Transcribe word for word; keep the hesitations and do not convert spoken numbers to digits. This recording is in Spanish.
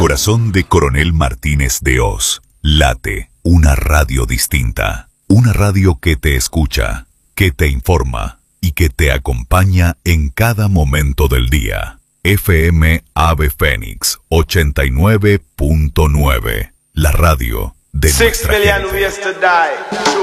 corazón de Coronel Martínez de Oz late una radio distinta. Una radio que te escucha, que te informa y que te acompaña en cada momento del día. F M Ave Fénix ochenta y nueve punto nueve. La radio de nuestra gente.